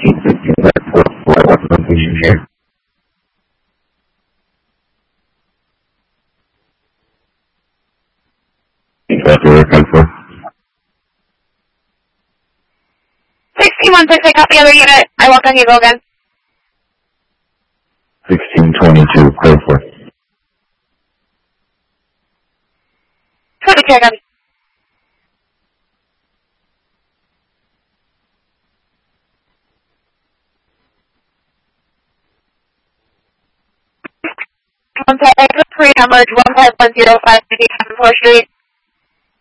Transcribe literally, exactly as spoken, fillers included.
sixteen fifteen, that's four four, what's the location here? That's what we're looking for. sixteen one six, I got the other unit. I walked on Eagle again. sixteen twenty-two, code for. twenty-two again. Contact exit three number one five one zero five fifty Fourth Street.